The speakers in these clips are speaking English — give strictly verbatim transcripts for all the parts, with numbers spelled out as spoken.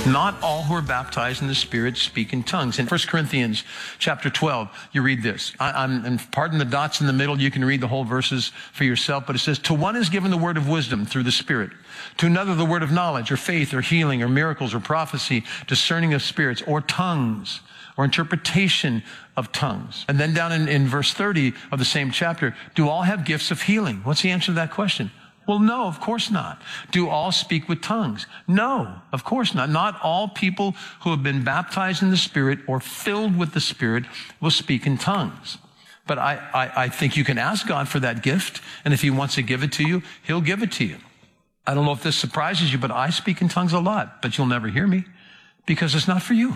Not all who are baptized in the Spirit speak in tongues. In First Corinthians chapter twelve, you read this. I, I'm, and pardon the dots in the middle. You can read the whole verses for yourself. But it says, to one is given the word of wisdom through the Spirit. To another, the word of knowledge or faith or healing or miracles or prophecy, discerning of spirits or tongues or interpretation of tongues. And then down in, in verse thirty of the same chapter, do all have gifts of healing? What's the answer to that question? Well, no, of course not. Do all speak with tongues? No, of course not. Not all people who have been baptized in the Spirit or filled with the Spirit will speak in tongues. But I, I, I think you can ask God for that gift, and if he wants to give it to you, he'll give it to you. I don't know if this surprises you, but I speak in tongues a lot, but you'll never hear me because it's not for you.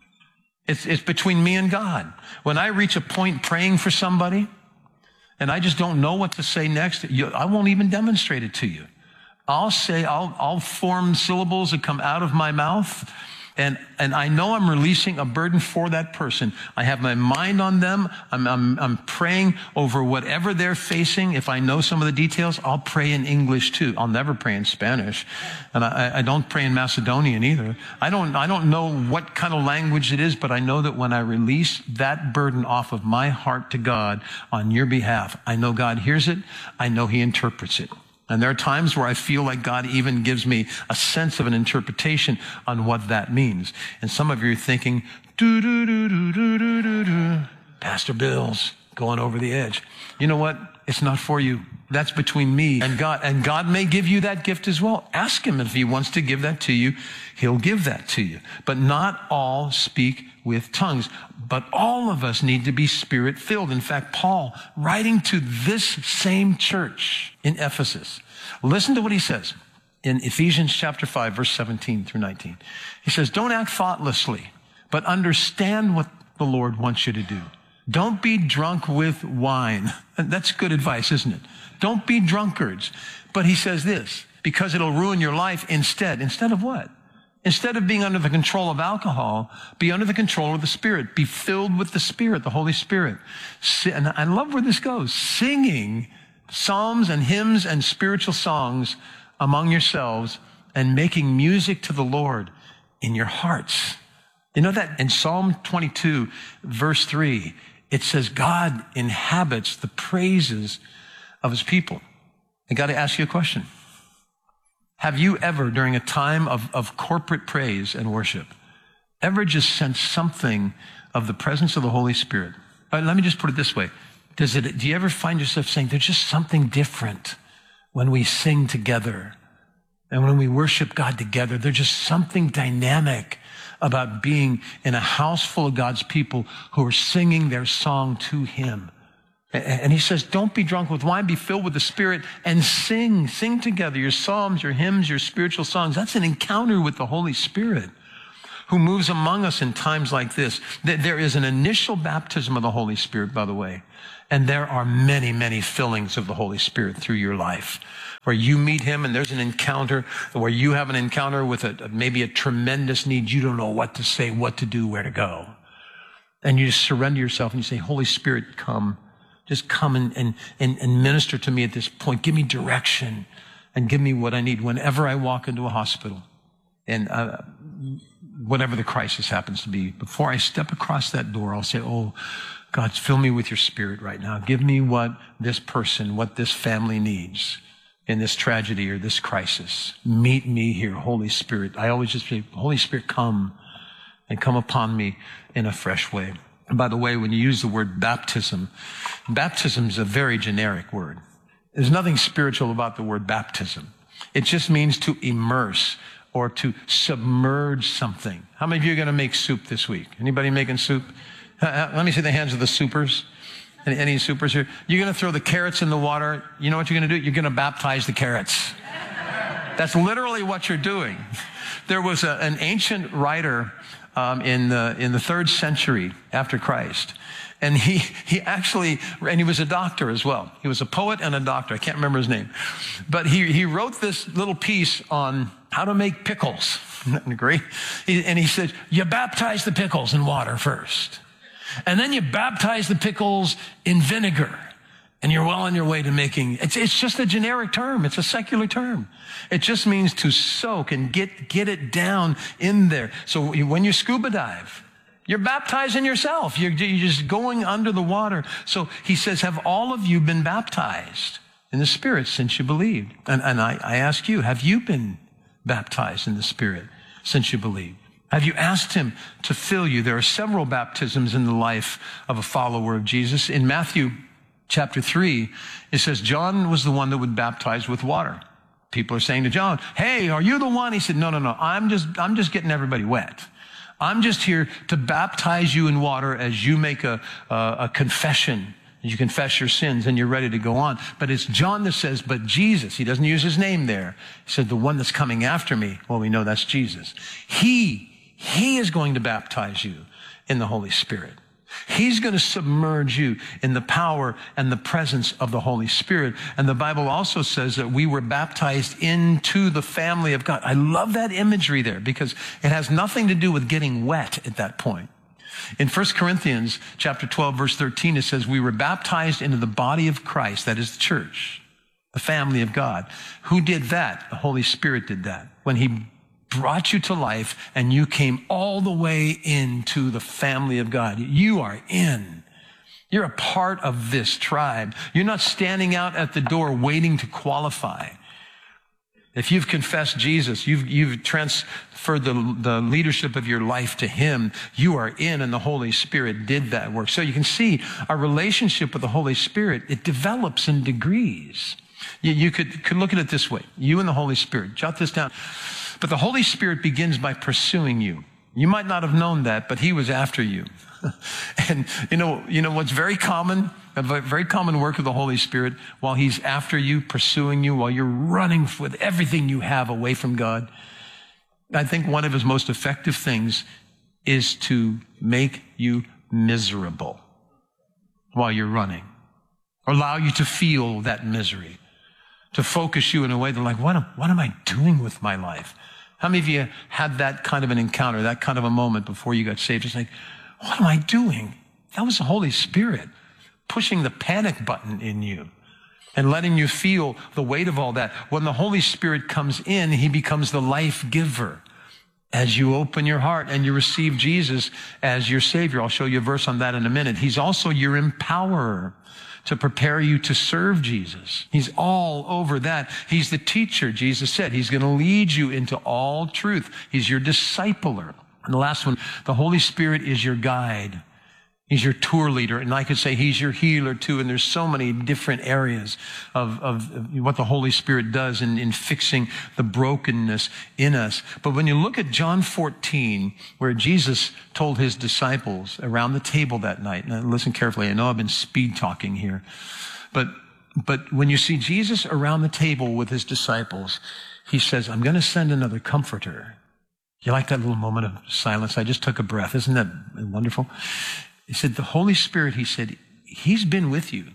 It's, it's between me and God. When I reach a point praying for somebody, and I just don't know what to say next, you, I won't even demonstrate it to you. I'll say, I'll, I'll form syllables that come out of my mouth, and, and I know I'm releasing a burden for that person. I have my mind on them. I'm, I'm, I'm praying over whatever they're facing. If I know some of the details, I'll pray in English too. I'll never pray in Spanish. And I, I don't pray in Macedonian either. I don't, I don't know what kind of language it is, but I know that when I release that burden off of my heart to God on your behalf, I know God hears it. I know he interprets it. And there are times where I feel like God even gives me a sense of an interpretation on what that means. And some of you are thinking, do, do, do, do, do, do, do, do. Pastor Bill's going over the edge. You know what? It's not for you. That's between me and God. And God may give you that gift as well. Ask him if he wants to give that to you. He'll give that to you. But not all speak with tongues. But all of us need to be Spirit-filled. In fact, Paul, writing to this same church in Ephesus, listen to what he says in Ephesians chapter five, verse seventeen through nineteen. He says, don't act thoughtlessly, but understand what the Lord wants you to do. Don't be drunk with wine. That's good advice, isn't it? Don't be drunkards. But he says this, because it'll ruin your life instead. Instead of what? Instead of being under the control of alcohol, be under the control of the Spirit. Be filled with the Spirit, the Holy Spirit. And I love where this goes. Singing psalms and hymns and spiritual songs among yourselves and making music to the Lord in your hearts. You know that in Psalm twenty-two, verse three, it says God inhabits the praises of his people. I got to ask you a question. Have you ever, during a time of, of corporate praise and worship, ever just sensed something of the presence of the Holy Spirit? All right, let me just put it this way. Does it, do you ever find yourself saying, there's just something different when we sing together and when we worship God together? There's just something dynamic about being in a house full of God's people who are singing their song to him. And he says, don't be drunk with wine, be filled with the Spirit and sing, sing together your psalms, your hymns, your spiritual songs. That's an encounter with the Holy Spirit who moves among us in times like this. There is an initial baptism of the Holy Spirit, by the way, and there are many, many fillings of the Holy Spirit through your life where you meet him and there's an encounter where you have an encounter with a, maybe a tremendous need. You don't know what to say, what to do, where to go. And you just surrender yourself and you say, Holy Spirit, come. Just come and, and, and, and minister to me at this point. Give me direction and give me what I need whenever I walk into a hospital and uh, whatever the crisis happens to be. Before I step across that door, I'll say, oh, God, fill me with your Spirit right now. Give me what this person, what this family needs in this tragedy or this crisis. Meet me here, Holy Spirit. I always just say, Holy Spirit, come and come upon me in a fresh way. And by the way, when you use the word baptism, baptism is a very generic word. There's nothing spiritual about the word baptism. It just means to immerse or to submerge something. How many of you are going to make soup this week? Anybody making soup? Uh, let me see the hands of the soupers. Any, any soupers here? You're going to throw the carrots in the water. You know what you're going to do? You're going to baptize the carrots. That's literally what you're doing. There was a, an ancient writer Um, in the in the third century after Christ, and he he actually and he was a doctor as well. He was a poet and a doctor. I can't remember his name, but he he wrote this little piece on how to make pickles. Isn't that great? He, and he said, you baptize the pickles in water first, and then you baptize the pickles in vinegar, And you're well on your way to making, it's, it's just a generic term. It's a secular term. It just means to soak and get, get it down in there. So when you scuba dive, you're baptizing yourself. You're, you're just going under the water. So he says, have all of you been baptized in the Spirit since you believed? And, and I, I ask you, have you been baptized in the Spirit since you believed? Have you asked him to fill you? There are several baptisms in the life of a follower of Jesus. In Matthew chapter three, it says John was the one that would baptize with water. People are saying to John, hey, are you the one? He said, no, no, no. I'm just, I'm just getting everybody wet. I'm just here to baptize you in water as you make a, a, a confession. You confess your sins and you're ready to go on. But it's John that says, but Jesus, he doesn't use his name there. He said, the one that's coming after me. Well, we know that's Jesus. He, he is going to baptize you in the Holy Spirit. He's going to submerge you in the power and the presence of the Holy Spirit. And the Bible also says that we were baptized into the family of God. I love that imagery there because it has nothing to do with getting wet at that point. In First Corinthians chapter twelve, verse thirteen, it says we were baptized into the body of Christ, that is the church, the family of God. Who did that? The Holy Spirit did that. When he brought you to life and you came all the way into the family of God. You are in. You're a part of this tribe. You're not standing out at the door waiting to qualify. If you've confessed Jesus, you've, you've transferred the, the leadership of your life to him, you are in, and the Holy Spirit did that work. So you can see our relationship with the Holy Spirit, it develops in degrees. You, you could, could look at it this way. You and the Holy Spirit. Jot this down. But the Holy Spirit begins by pursuing you. You might not have known that, but he was after you. And you know, you know what's very common, a very common work of the Holy Spirit while he's after you, pursuing you, while you're running with everything you have away from God. I think one of his most effective things is to make you miserable while you're running, or allow you to feel that misery, to focus you in a way that like, what am, what am I doing with my life? How many of you had that kind of an encounter, that kind of a moment before you got saved? It's like, what am I doing? That was the Holy Spirit pushing the panic button in you and letting you feel the weight of all that. When the Holy Spirit comes in, he becomes the life giver. As you open your heart and you receive Jesus as your Savior. I'll show you a verse on that in a minute. He's also your empowerer to prepare you to serve Jesus. He's all over that. He's the teacher, Jesus said. He's going to lead you into all truth. He's your discipler. And the last one, the Holy Spirit is your guide. He's your tour leader. And I could say he's your healer too. And there's so many different areas of, of, of what the Holy Spirit does in, in fixing the brokenness in us. But when you look at John fourteen, where Jesus told his disciples around the table that night, and listen carefully, I know I've been speed talking here, but, but when you see Jesus around the table with his disciples, he says, I'm going to send another comforter. You like that little moment of silence? I just took a breath. Isn't that wonderful? He said, the Holy Spirit, he said, he's been with you.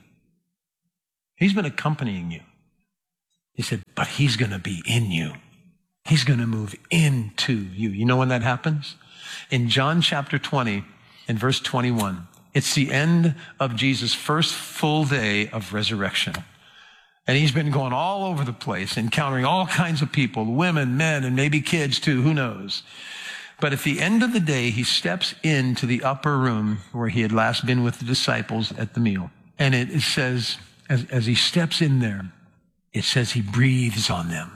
He's been accompanying you. He said, but he's going to be in you. He's going to move into you. You know when that happens? In John chapter twenty, in verse twenty-one, it's the end of Jesus' first full day of resurrection. And he's been going all over the place, encountering all kinds of people, women, men, and maybe kids too, who knows. But at the end of the day, he steps into the upper room where he had last been with the disciples at the meal. And it, it says, as, as he steps in there, it says he breathes on them.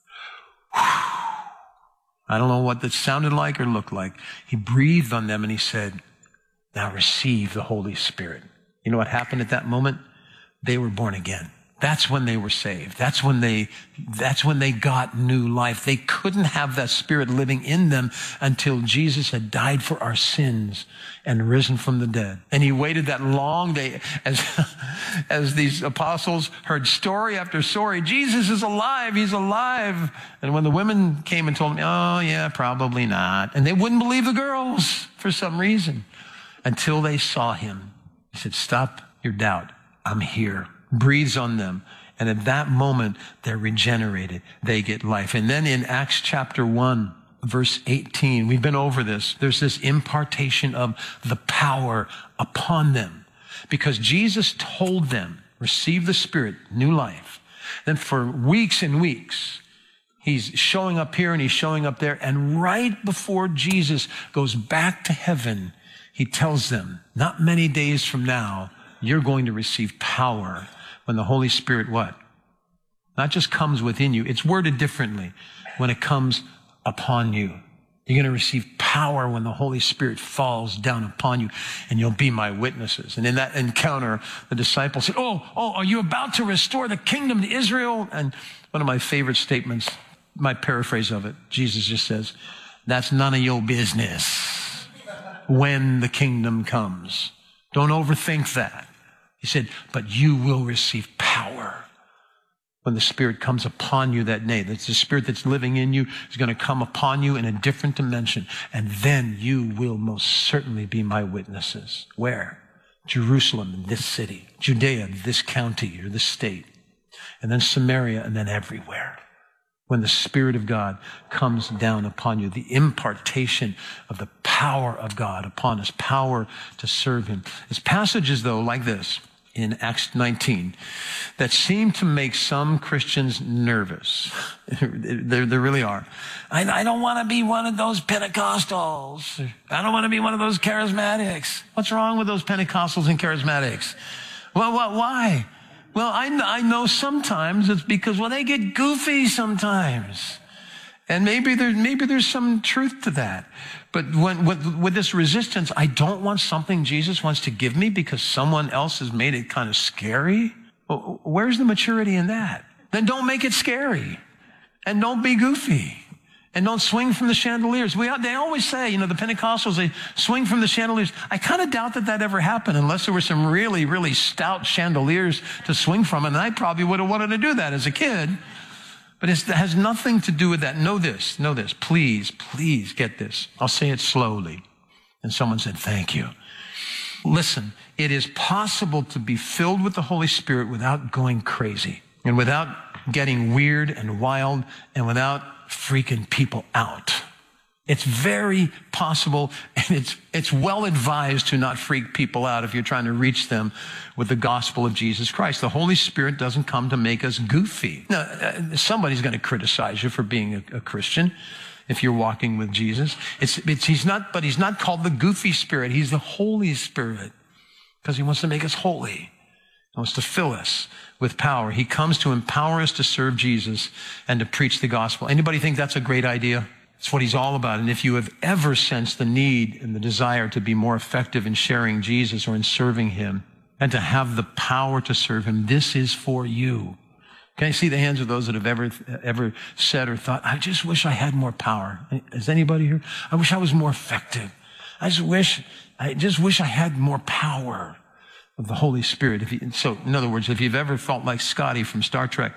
I don't know what that sounded like or looked like. He breathed on them and he said, now receive the Holy Spirit. You know what happened at that moment? They were born again. That's when they were saved. That's when they, that's when they got new life. They couldn't have that Spirit living in them until Jesus had died for our sins and risen from the dead. And he waited that long day as, as these apostles heard story after story. Jesus is alive. He's alive. And when the women came and told him, oh yeah, probably not. And they wouldn't believe the girls for some reason until they saw him. He said, stop your doubt. I'm here. Breathes on them. And at that moment, they're regenerated. They get life. And then in Acts chapter one, verse eighteen, we've been over this. There's this impartation of the power upon them. Because Jesus told them receive the Spirit, new life. Then for weeks and weeks, he's showing up here and he's showing up there. And right before Jesus goes back to heaven, he tells them, not many days from now, you're going to receive power when the Holy Spirit what? Not just comes within you. It's worded differently. When it comes upon you. You're going to receive power when the Holy Spirit falls down upon you, and you'll be my witnesses. And in that encounter, the disciples said, oh, oh, are you about to restore the kingdom to Israel? And one of my favorite statements, my paraphrase of it, Jesus just says, that's none of your business when the kingdom comes. Don't overthink that. He said, but you will receive power when the Spirit comes upon you that day. That's the Spirit that's living in you is going to come upon you in a different dimension. And then you will most certainly be my witnesses. Where? Jerusalem, in this city. Judea, this county or this state. And then Samaria, and then everywhere. When the Spirit of God comes down upon you, the impartation of the power of God upon us, power to serve him. It's passages, though, like this in Acts nineteen that seem to make some Christians nervous. There, there really are. I, I don't want to be one of those Pentecostals. I don't want to be one of those charismatics. What's wrong with those Pentecostals and charismatics? Well, what, why? Well, I, I know sometimes it's because, well, they get goofy sometimes. And maybe there, maybe there's some truth to that. But when, with, with this resistance, I don't want something Jesus wants to give me because someone else has made it kind of scary. Well, where's the maturity in that? Then don't make it scary. And don't be goofy. And don't swing from the chandeliers. We, they always say, you know, the Pentecostals, they swing from the chandeliers. I kind of doubt that that ever happened unless there were some really, really stout chandeliers to swing from. And I probably would have wanted to do that as a kid. But it's, it has nothing to do with that. Know this, know this. Please, please get this. I'll say it slowly. And someone said, thank you. Listen, it is possible to be filled with the Holy Spirit without going crazy and without getting weird and wild and without freaking people out. It's very possible, and it's it's well advised to not freak people out if you're trying to reach them with the gospel of Jesus Christ. The Holy Spirit doesn't come to make us goofy. Now, uh, somebody's going to criticize you for being a, a Christian if you're walking with Jesus. It's, it's he's not, but he's not called the goofy Spirit. He's the Holy Spirit because he wants to make us holy. He wants to fill us with power. He comes to empower us to serve Jesus and to preach the gospel. Anybody think that's a great idea? It's what he's all about. And if you have ever sensed the need and the desire to be more effective in sharing Jesus or in serving him and to have the power to serve him, this is for you. Can I see the hands of those that have ever, ever said or thought, I just wish I had more power? Is anybody here? I wish I was more effective. I just wish, I just wish I had more power of the Holy Spirit. If you, so in other words, if you've ever felt like Scotty from Star Trek,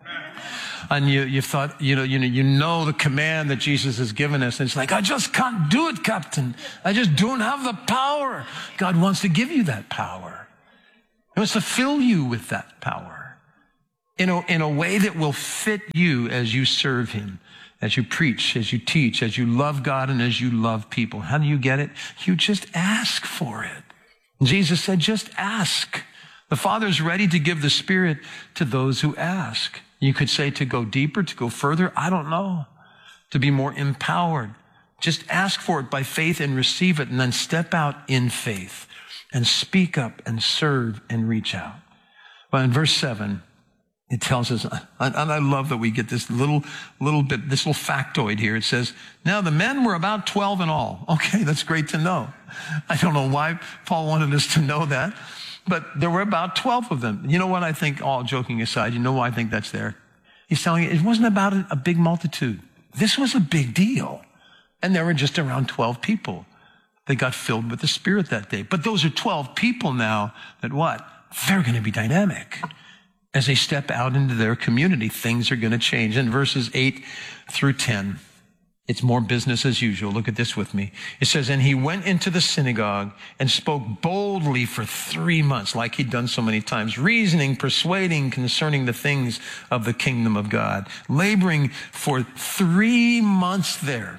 and you, you thought, you know, you know, you know the command that Jesus has given us. And it's like, I just can't do it, Captain. I just don't have the power. God wants to give you that power. He wants to fill you with that power in a, in a way that will fit you as you serve him, as you preach, as you teach, as you love God, and as you love people. How do you get it? You just ask for it. Jesus said, just ask. The Father's ready to give the Spirit to those who ask. You could say to go deeper, to go further. I don't know. To be more empowered. Just ask for it by faith and receive it, and then step out in faith and speak up and serve and reach out. But in verse seven, it tells us, and I love that we get this little, little bit, this little factoid here. It says, now the men were about twelve in all. Okay, that's great to know. I don't know why Paul wanted us to know that. But there were about twelve of them. You know what I think, all joking aside, you know why I think that's there? He's telling you it wasn't about a, a big multitude. This was a big deal. And there were just around twelve people that got filled with the Spirit that day. But those are twelve people now that what? They're going to be dynamic. As they step out into their community, things are going to change. In verses eight through ten, it's more business as usual. Look at this with me. It says, and he went into the synagogue and spoke boldly for three months, like he'd done so many times, reasoning, persuading concerning the things of the kingdom of God, laboring for three months there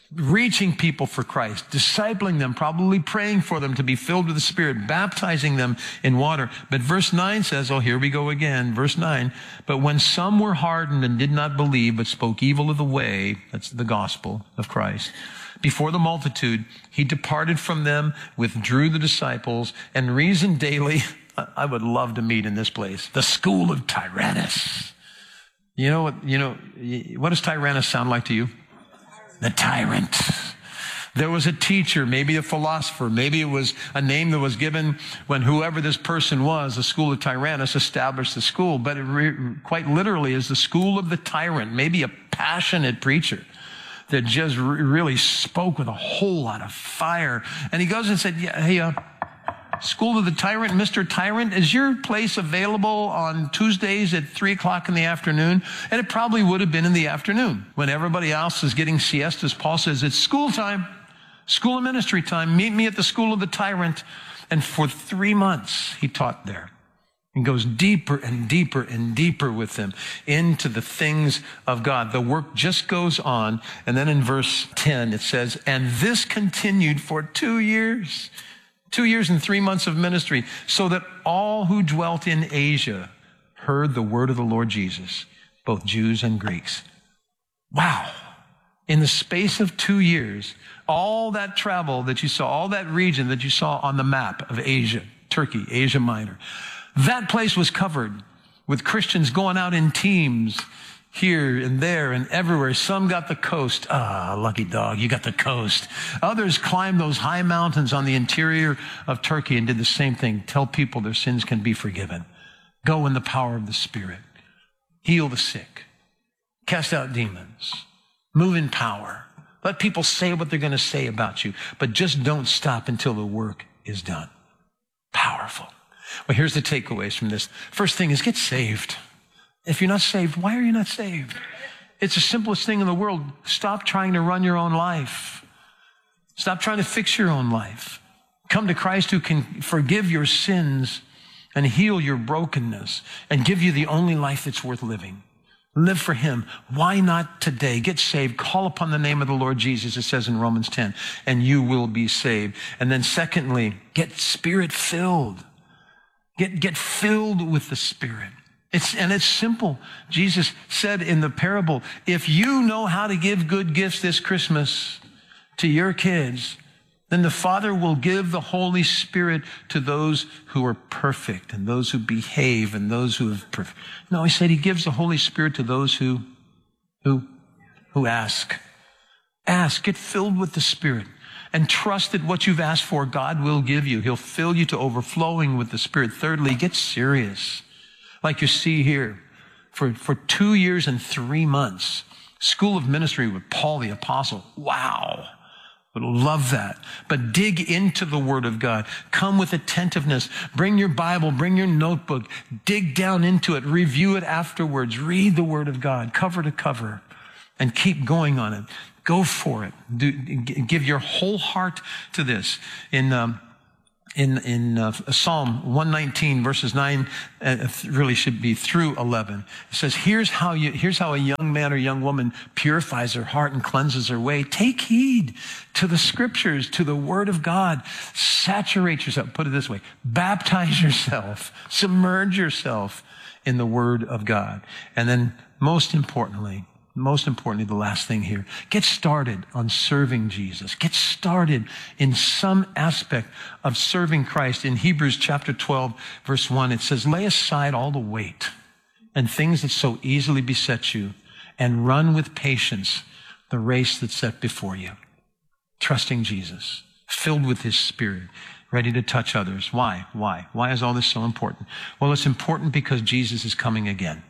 reaching people for Christ, discipling them, probably praying for them to be filled with the Spirit, baptizing them in water. But verse nine says, oh, here we go again, verse nine, but when some were hardened and did not believe, but spoke evil of the way, that's the gospel of Christ, before the multitude, he departed from them, withdrew the disciples, and reasoned daily. I would love to meet in this place, the school of Tyrannus. You know what, you know, what does Tyrannus sound like to you? The tyrant. There was a teacher, maybe a philosopher, maybe it was a name that was given when whoever this person was, the school of Tyrannus, established the school, but it re- quite literally is the school of the tyrant, maybe a passionate preacher that just re- really spoke with a whole lot of fire. And he goes and said, yeah, hey, uh, School of the Tyrant, Mister Tyrant, is your place available on Tuesdays at three o'clock in the afternoon? And it probably would have been in the afternoon when everybody else is getting siestas. Paul says, it's school time, school of ministry time. Meet me at the School of the Tyrant. And for three months, he taught there and goes deeper and deeper and deeper with them into the things of God. The work just goes on. And then in verse ten, it says, and this continued for two years. Two years and three months of ministry, so that all who dwelt in Asia heard the word of the Lord Jesus, both Jews and Greeks. Wow. In the space of two years, all that travel that you saw, all that region that you saw on the map of Asia, Turkey, Asia Minor, that place was covered with Christians going out in teams here and there and everywhere. Some got the coast. Ah, lucky dog, you got the coast. Others climbed those high mountains on the interior of Turkey and did the same thing. Tell people their sins can be forgiven. Go in the power of the Spirit. Heal the sick. Cast out demons. Move in power. Let people say what they're going to say about you, but just don't stop until the work is done. Powerful. Well, here's the takeaways from this. First thing is get saved. If you're not saved, why are you not saved? It's the simplest thing in the world. Stop trying to run your own life. Stop trying to fix your own life. Come to Christ who can forgive your sins and heal your brokenness and give you the only life that's worth living. Live for him. Why not today? Get saved. Call upon the name of the Lord Jesus, it says in Romans ten, and you will be saved. And then secondly, get Spirit filled. Get, get filled with the Spirit. It's, and it's simple. Jesus said in the parable, if you know how to give good gifts this Christmas to your kids, then the Father will give the Holy Spirit to those who are perfect and those who behave and those who have perfect. No, he said he gives the Holy Spirit to those who, who, who ask. Ask, get filled with the Spirit. And trust that what you've asked for, God will give you. He'll fill you to overflowing with the Spirit. Thirdly, get serious. Like you see here, for, for two years and three months, School of Ministry with Paul the Apostle. Wow. Would love that. But dig into the Word of God. Come with attentiveness. Bring your Bible, bring your notebook. Dig down into it. Review it afterwards. Read the Word of God, cover to cover, and keep going on it. Go for it. Do, give your whole heart to this. In um, in in uh, Psalm one nineteen, verses nine, uh, really should be through eleven. It says, "Here's how you here's how a young man or young woman purifies her heart and cleanses her way. Take heed to the Scriptures, to the Word of God. Saturate yourself. Put it this way: baptize yourself, submerge yourself in the Word of God, and then most importantly." Most importantly, the last thing here, get started on serving Jesus. Get started in some aspect of serving Christ. In Hebrews chapter twelve, verse one, it says, lay aside all the weight and things that so easily beset you and run with patience the race that's set before you. Trusting Jesus, filled with his Spirit, ready to touch others. Why? Why? Why is all this so important? Well, it's important because Jesus is coming again.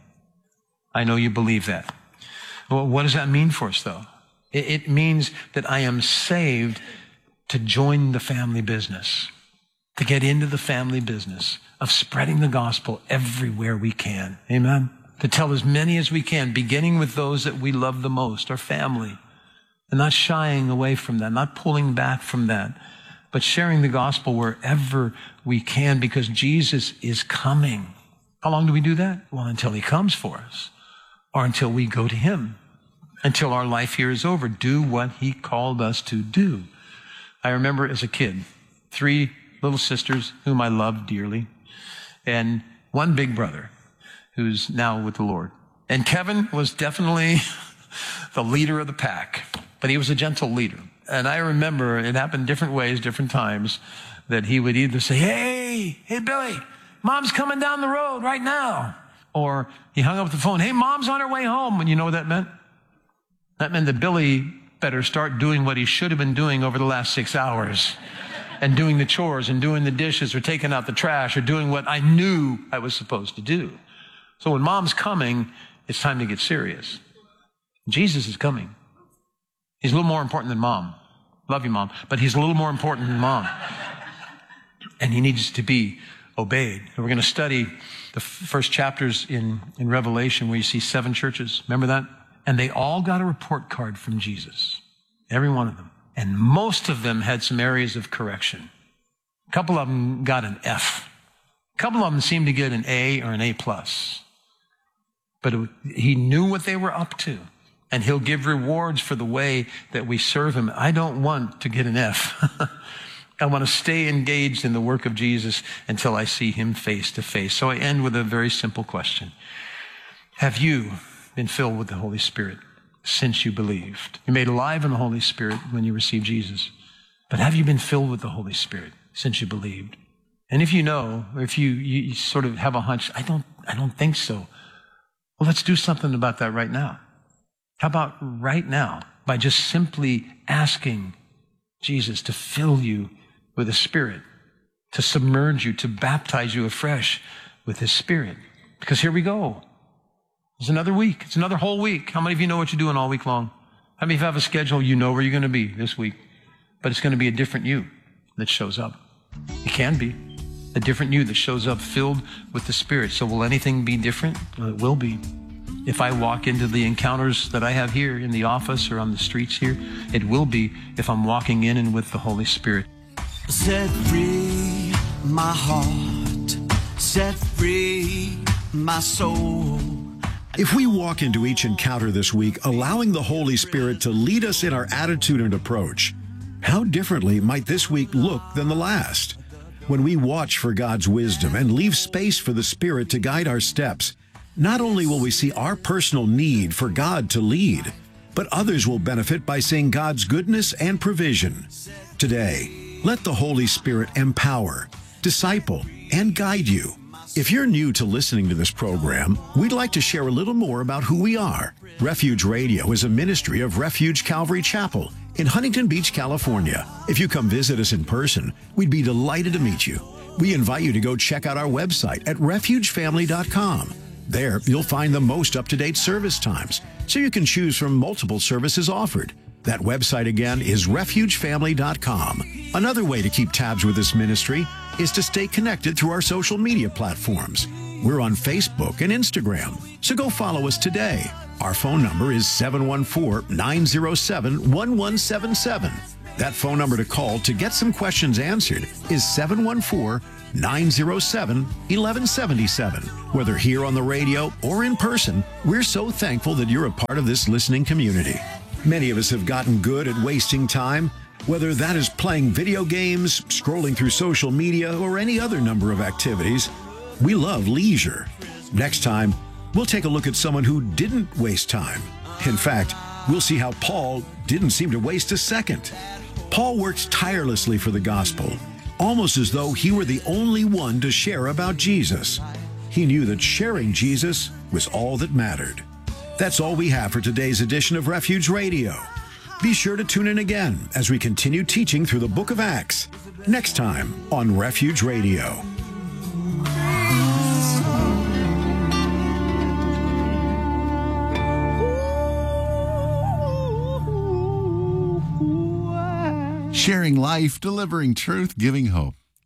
I know you believe that. Well, what does that mean for us, though? It means that I am saved to join the family business, to get into the family business of spreading the gospel everywhere we can. Amen? To tell as many as we can, beginning with those that we love the most, our family, and not shying away from that, not pulling back from that, but sharing the gospel wherever we can because Jesus is coming. How long do we do that? Well, until he comes for us or until we go to him. until our life here is over. Do what he called us to do. I remember as a kid, three little sisters whom I loved dearly, and one big brother who's now with the Lord. And Kevin was definitely the leader of the pack, but he was a gentle leader. And I remember it happened different ways, different times, that he would either say, hey, hey, Billy, Mom's coming down the road right now. Or he hung up the phone, hey, Mom's on her way home. And you know what that meant? That meant that Billy better start doing what he should have been doing over the last six hours and doing the chores and doing the dishes or taking out the trash or doing what I knew I was supposed to do. So when Mom's coming, it's time to get serious. Jesus is coming. He's a little more important than Mom. Love you, Mom. But he's a little more important than Mom. And he needs to be obeyed. And we're going to study the first chapters in, in Revelation where you see seven churches. Remember that? And they all got a report card from Jesus. Every one of them. And most of them had some areas of correction. A couple of them got an F. A couple of them seemed to get an A or an A plus. But it, he knew what they were up to. And he'll give rewards for the way that we serve him. I don't want to get an F. I want to stay engaged in the work of Jesus until I see him face to face. So I end with a very simple question. Have you been filled with the Holy Spirit since you believed? You're made alive in the Holy Spirit when you received Jesus. But have you been filled with the Holy Spirit since you believed? And if you know, or if you, you sort of have a hunch, I don't, I don't think so. Well, let's do something about that right now. How about right now, by just simply asking Jesus to fill you with the Spirit, to submerge you, to baptize you afresh with his Spirit? Because here we go. It's another week. It's another whole week. How many of you know what you're doing all week long? How many of you have a schedule? You know where you're going to be this week. But it's going to be a different you that shows up. It can be a different you that shows up filled with the Spirit. So will anything be different? Well, it will be. If I walk into the encounters that I have here in the office or on the streets here, it will be if I'm walking in and with the Holy Spirit. Set free my heart, set free my soul. If we walk into each encounter this week, allowing the Holy Spirit to lead us in our attitude and approach, how differently might this week look than the last? When we watch for God's wisdom and leave space for the Spirit to guide our steps, not only will we see our personal need for God to lead, but others will benefit by seeing God's goodness and provision. Today, let the Holy Spirit empower, disciple, and guide you. If you're new to listening to this program, we'd like to share a little more about who we are. Refuge Radio is a ministry of Refuge Calvary Chapel in Huntington Beach, California. If you come visit us in person, we'd be delighted to meet you. We invite you to go check out our website at refuge family dot com. There, you'll find the most up-to-date service times, so you can choose from multiple services offered. That website again is refuge family dot com. Another way to keep tabs with this ministry is to stay connected through our social media platforms. We're on Facebook and Instagram, so go follow us today. Our phone number is seven one four, nine zero seven, one one seven seven. That phone number to call to get some questions answered is seven one four, nine zero seven, one one seven seven. Whether here on the radio or in person, we're so thankful that you're a part of this listening community. Many of us have gotten good at wasting time, whether that is playing video games, scrolling through social media, or any other number of activities. We love leisure. Next time, we'll take a look at someone who didn't waste time. In fact, we'll see how Paul didn't seem to waste a second. Paul worked tirelessly for the gospel, almost as though he were the only one to share about Jesus. He knew that sharing Jesus was all that mattered. That's all we have for today's edition of Refuge Radio. Be sure to tune in again as we continue teaching through the book of Acts, next time on Refuge Radio. Sharing life, delivering truth, giving hope.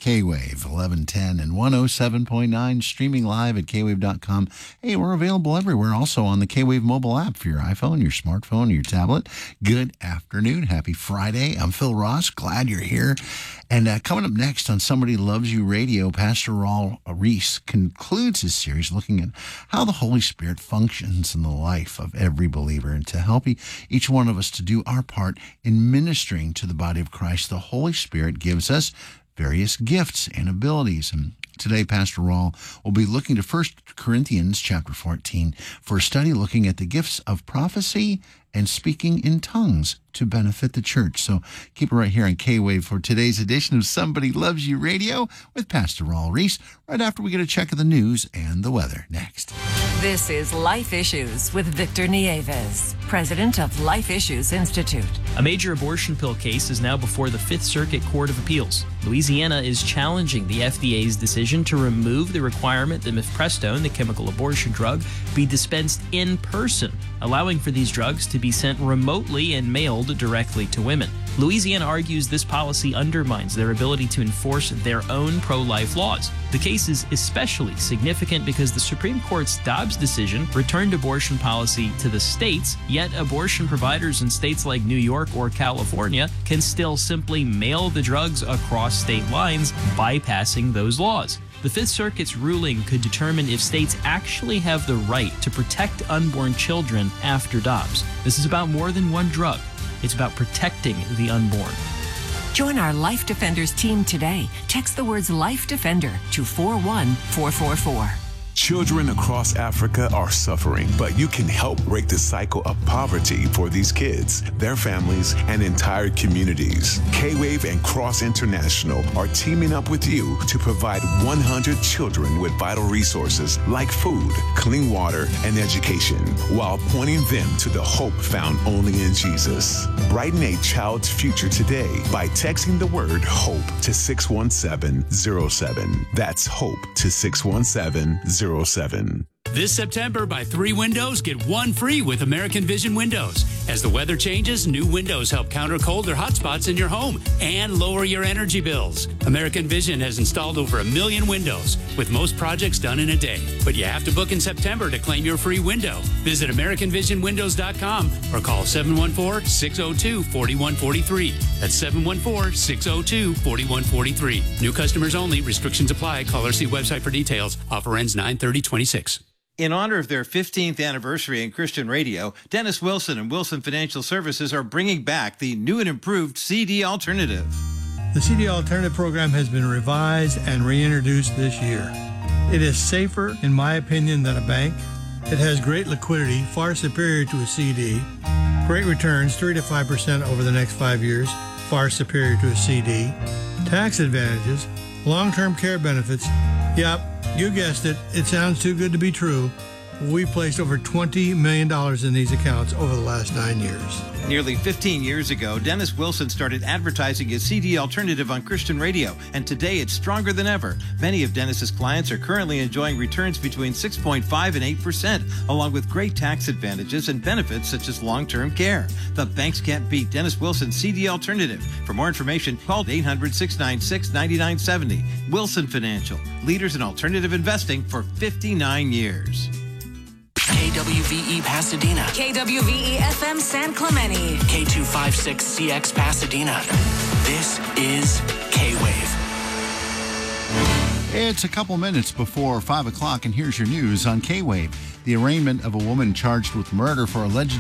K-Wave, eleven ten and one oh seven point nine, streaming live at K wave dot com. Hey, we're available everywhere, also on the K-Wave mobile app for your iPhone, your smartphone, your tablet. Good afternoon. Happy Friday. I'm Phil Ross. Glad you're here. And uh, coming up next on Somebody Loves You Radio, Pastor Raul Reese concludes his series looking at how the Holy Spirit functions in the life of every believer. And to help each one of us to do our part in ministering to the body of Christ, the Holy Spirit gives us various gifts and abilities. And today, Pastor Raul will be looking to First Corinthians chapter fourteen for a study looking at the gifts of prophecy and speaking in tongues to benefit the church. So keep it right here on K-Wave for today's edition of Somebody Loves You Radio with Pastor Raul Reese, right after we get a check of the news and the weather. Next. This is Life Issues with Victor Nieves, president of Life Issues Institute. A major abortion pill case is now before the Fifth Circuit Court of Appeals. Louisiana is challenging the F D A's decision to remove the requirement that mifepristone, the chemical abortion drug, be dispensed in person, allowing for these drugs to be sent remotely and mailed directly to women. Louisiana argues this policy undermines their ability to enforce their own pro-life laws. The case is especially significant because the Supreme Court's Dobbs decision returned abortion policy to the states, yet abortion providers in states like New York or California can still simply mail the drugs across state lines, bypassing those laws. The Fifth Circuit's ruling could determine if states actually have the right to protect unborn children after Dobbs. This is about more than one drug. It's about protecting the unborn. Join our Life Defenders team today. Text the words Life Defender to four one four four four. Children across Africa are suffering, but you can help break the cycle of poverty for these kids, their families, and entire communities. K-Wave and Cross International are teaming up with you to provide one hundred children with vital resources like food, clean water, and education, while pointing them to the hope found only in Jesus. Brighten a child's future today by texting the word HOPE to six one seven zero seven. That's HOPE to six one seven zero seven. This September, buy three windows, get one free with American Vision Windows. As the weather changes, new windows help counter cold or hot spots in your home and lower your energy bills. American Vision has installed over a million windows, with most projects done in a day. But you have to book in September to claim your free window. Visit American Vision Windows dot com or call seven one four, six oh two, four one four three. That's seven one four, six oh two, four one four three. New customers only. Restrictions apply. Call or see website for details. Offer ends nine thirty twenty-six. In honor of their fifteenth anniversary in Christian radio, Dennis Wilson and Wilson Financial Services are bringing back the new and improved C D Alternative. The C D Alternative program has been revised and reintroduced this year. It is safer, in my opinion, than a bank. It has great liquidity, far superior to a C D. Great returns, three to five percent over the next five years, far superior to a C D. Tax advantages, long-term care benefits. Yep, you guessed it. It sounds too good to be true. We've placed over twenty million dollars in these accounts over the last nine years. Nearly fifteen years ago, Dennis Wilson started advertising his C D Alternative on Christian radio, and today it's stronger than ever. Many of Dennis's clients are currently enjoying returns between six point five and eight percent, along with great tax advantages and benefits such as long-term care. The banks can't beat Dennis Wilson's C D Alternative. For more information, call eight hundred, six nine six, nine nine seven zero. Wilson Financial, leaders in alternative investing for fifty-nine years. K W V E Pasadena. K W V E F M San Clemente. K two fifty-six C X Pasadena. This is K-Wave. It's a couple minutes before five o'clock, and here's your news on K-Wave. The arraignment of a woman charged with murder for alleged